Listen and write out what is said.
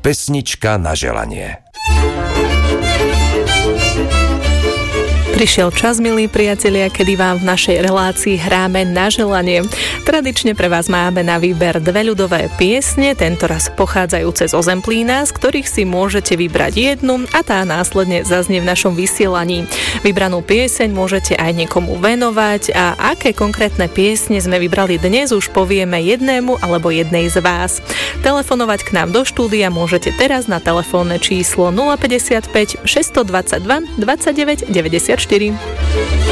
pesnička na želanie. Prišiel čas, milí priatelia, kedy vám v našej relácii hráme na želanie. Tradične pre vás máme na výber dve ľudové piesne, tentoraz pochádzajúce zo Zemplína, z ktorých si môžete vybrať jednu a tá následne zaznie v našom vysielaní. Vybranú pieseň môžete aj niekomu venovať a aké konkrétne piesne sme vybrali dnes, už povieme jednému alebo jednej z vás. Telefonovať k nám do štúdia môžete teraz na telefónne číslo 055 622 29 94.